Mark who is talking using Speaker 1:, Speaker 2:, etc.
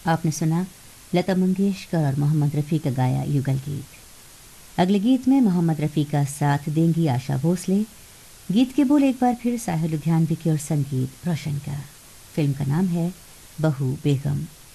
Speaker 1: आपने सुना लता मंगेशकर और मोहम्मद रफ़ी का गाया युगल गीत। अगले गीत में मोहम्मद रफ़ी का साथ देंगी आशा भोसले। गीत के बोल एक बार फिर साहिर लुधियानवी की और संगीत रोशन का। फिल्म का नाम है बहू बेगम।